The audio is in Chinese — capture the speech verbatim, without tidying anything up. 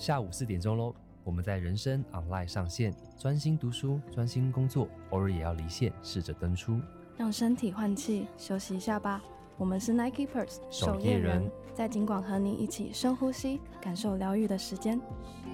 下午四点钟咯，我们在人生 online 上线，专心读书，专心工作，偶尔也要离线，试着登出， 让身体换气，休息一下吧。我们是 Nikeepers 守夜人， 在金广和你一起深呼吸，感受疗愈的时间。